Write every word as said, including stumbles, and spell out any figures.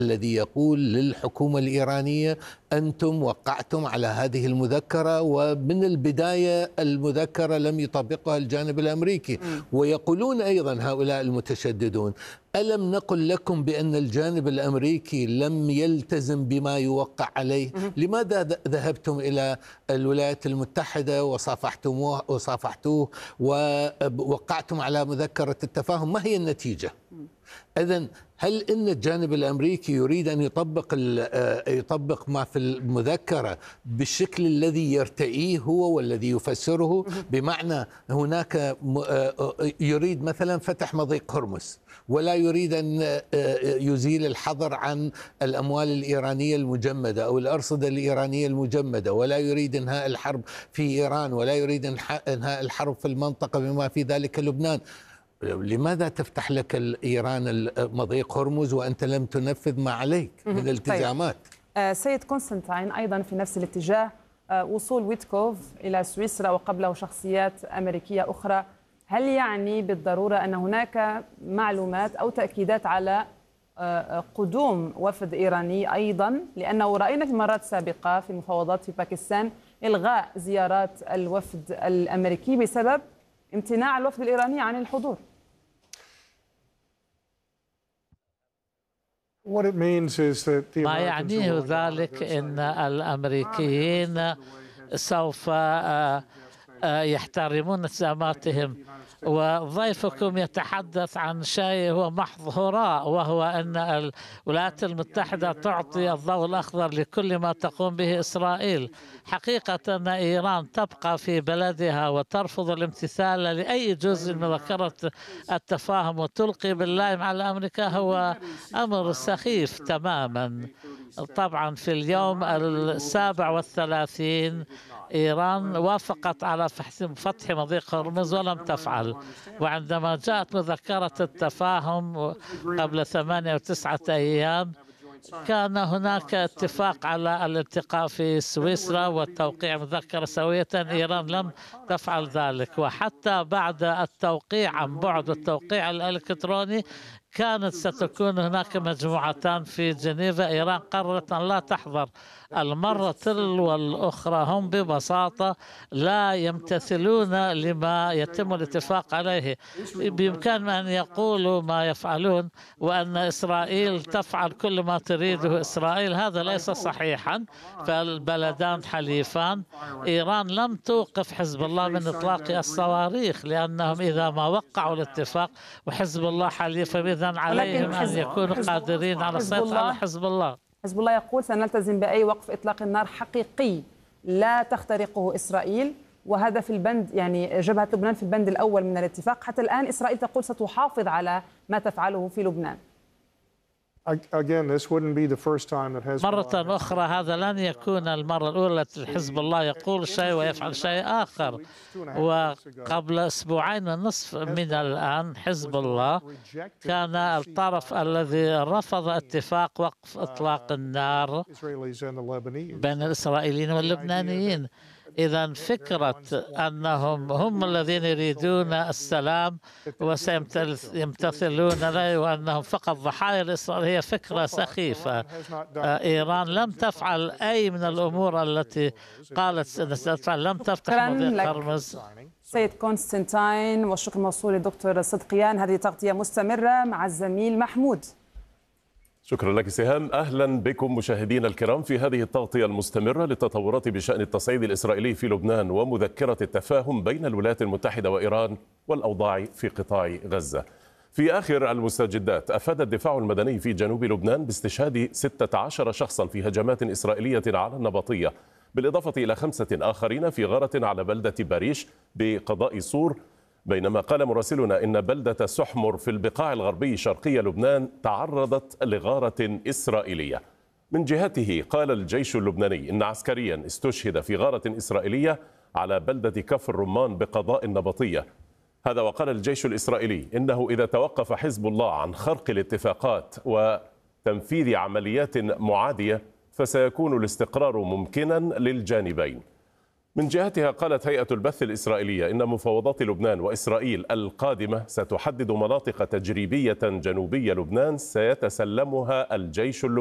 الذي يقول للحكومة الإيرانية أنتم وقعتم على هذه المذكرة، ومن البداية المذكرة لم يطبقها الجانب الأمريكي. ويقولون أيضا هؤلاء المتشددون: ألم نقل لكم بأن الجانب الأمريكي لم يلتزم بما يوقع عليه؟ لماذا ذهبتم إلى الولايات المتحدة وصافحتموه وصافحتوه ووقعتم على مذكرة التفاهم؟ ما هي النتيجة؟ إذن هل إن الجانب الأمريكي يريد أن يطبق يطبق ما في المذكرة بالشكل الذي يرتئيه هو والذي يفسره؟ بمعنى هناك يريد مثلا فتح مضيق هرمز، ولا يريد أن يزيل الحظر عن الأموال الإيرانية المجمدة أو الأرصدة الإيرانية المجمدة، ولا يريد إنهاء الحرب في إيران، ولا يريد إنهاء الحرب في المنطقة بما في ذلك لبنان. لماذا تفتح لك إيران مضيق هرمز وأنت لم تنفذ ما عليك من التزامات؟ طيب. سيد كونستانتين، أيضا في نفس الاتجاه، وصول ويتكوف إلى سويسرا وقبله شخصيات أمريكية أخرى، هل يعني بالضرورة أن هناك معلومات أو تأكيدات على قدوم وفد إيراني أيضا؟ لأنه رأينا في مرات سابقة في المفاوضات في باكستان إلغاء زيارات الوفد الأمريكي بسبب امتناع الوفد الإيراني عن الحضور. ما يعنيه ذلك أن الأمريكيين سوف يحترمون التزاماتهم، وضيفكم يتحدث عن شيء هو محض هراء، وهو أن الولايات المتحدة تعطي الضوء الأخضر لكل ما تقوم به إسرائيل. حقيقة أن إيران تبقى في بلدها وترفض الامتثال لأي جزء من مذكرة التفاهم وتلقي باللائم على أمريكا هو أمر سخيف تماما. طبعا في اليوم السابع والثلاثين إيران وافقت على فتح مضيق هرمز ولم تفعل، وعندما جاءت مذكرة التفاهم قبل ثمانية وتسعة أيام كان هناك اتفاق على الالتقاء في سويسرا والتوقيع مذكرة سوية. إيران لم تفعل ذلك، وحتى بعد التوقيع عن بعد والتوقيع الإلكتروني كانت ستكون هناك مجموعتان في جنيفا. إيران قررت أن لا تحضر المرة تلو الأخرى. هم ببساطة لا يمتثلون لما يتم الاتفاق عليه. بإمكانهم أن يقولوا ما يفعلون وأن إسرائيل تفعل كل ما تريده إسرائيل، هذا ليس صحيحا، فالبلدان حليفان. إيران لم توقف حزب الله من إطلاق الصواريخ، لأنهم إذا ما وقعوا الاتفاق وحزب الله حليف إذن عليهم أن يكونوا قادرين على السيطرة على حزب الله. حزب الله يقول سنلتزم بأي وقف إطلاق النار حقيقي لا تخترقه إسرائيل، وهذا في البند، يعني جبهة لبنان في البند الأول من الاتفاق. حتى الآن إسرائيل تقول ستحافظ على ما تفعله في لبنان. مرة أخرى هذا لن يكون المرة الأولى التي حزب الله يقول شيء ويفعل شيء آخر. وقبل أسبوعين ونصف من الآن حزب الله كان الطرف الذي رفض اتفاق وقف إطلاق النار بين الإسرائيليين واللبنانيين. إذا فكرة أنهم هم الذين يريدون السلام وسيمتثلون له وأنهم فقط ضحايا الإسرائيل هي فكرة سخيفة. إيران لم تفعل أي من الأمور التي قالت أنها ستفعل. لم تفتح مضيق هرمز. سيد كونستانتين، والشكر موصول للدكتور صدقيان. هذه تغطية مستمرة مع الزميل محمود. شكرا لك سهام. أهلا بكم مشاهدينا الكرام في هذه التغطية المستمرة للتطورات بشأن التصعيد الإسرائيلي في لبنان ومذكرة التفاهم بين الولايات المتحدة وإيران والأوضاع في قطاع غزة. في آخر المستجدات أفاد الدفاع المدني في جنوب لبنان باستشهاد ستة عشر شخصا في هجمات إسرائيلية على النبطية، بالإضافة إلى خمسة آخرين في غارة على بلدة باريش بقضاء صور، بينما قال مراسلنا إن بلدة سحمر في البقاع الغربي شرقي لبنان تعرضت لغارة إسرائيلية. من جهته قال الجيش اللبناني إن عسكريا استشهد في غارة إسرائيلية على بلدة كفر رمان بقضاء النبطية. هذا وقال الجيش الإسرائيلي إنه إذا توقف حزب الله عن خرق الاتفاقات وتنفيذ عمليات معادية فسيكون الاستقرار ممكنا للجانبين. من جهتها قالت هيئة البث الإسرائيلية إن مفاوضات لبنان وإسرائيل القادمة ستحدد مناطق تجريبية جنوبية لبنان سيتسلمها الجيش اللبناني.